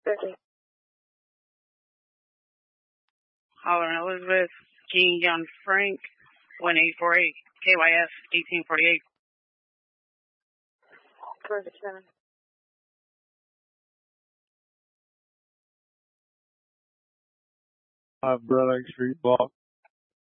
Holler Elizabeth, Jean Young Frank, 1848, KYF 1848. Burlington Street Walk.